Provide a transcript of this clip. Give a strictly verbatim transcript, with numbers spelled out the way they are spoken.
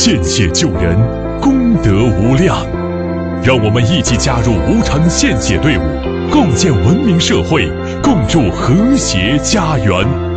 献血救人，功德无量。让我们一起加入无偿献血队伍，共建文明社会，共筑和谐家园。